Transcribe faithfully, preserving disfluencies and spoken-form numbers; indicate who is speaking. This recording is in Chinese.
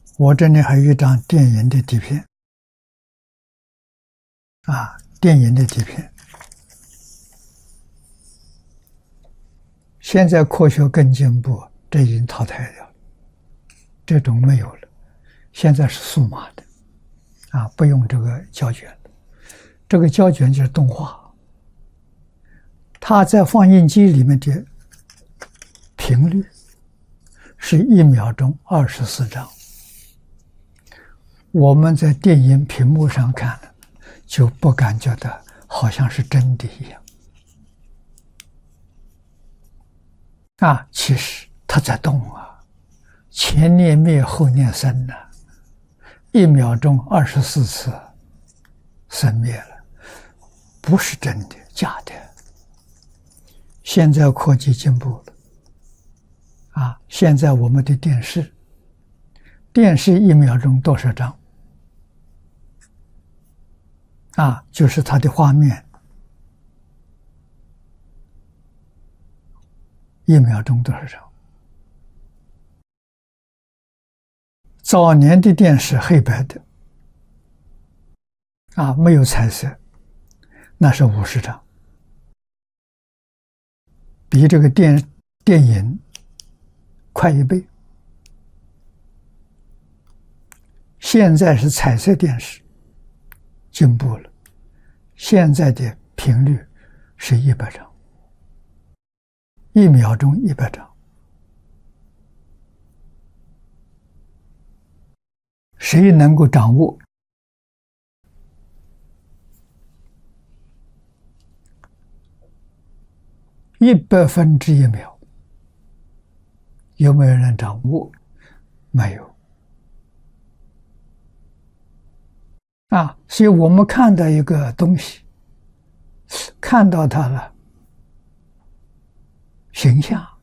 Speaker 1: 我这里还有一张电影的底片啊，电影的底片。现在科学更进步，这已经淘汰掉了，这种没有了。现在是数码的啊，不用这个胶卷了。这个胶卷就是动画，它在放映机里面的频率是一秒钟二十四张。我们在电影屏幕上看，就不感觉到好像是真的一样。啊，其实它在动啊，前念灭，后念生呢、啊，一秒钟二十四次生灭了，不是真的，假的。现在科技进步了，啊，现在我们的电视，电视一秒钟多少张？啊，就是它的画面，一秒钟多少张？早年的电视黑白的，啊，没有彩色，那是五十张，比这个电电影快一倍。现在是彩色电视，进步了，现在的频率是一百张，一秒钟一百张。谁能够掌握一百分之一秒？有没有人掌握？没有。啊，所以我们看到一个东西，看到它了形象，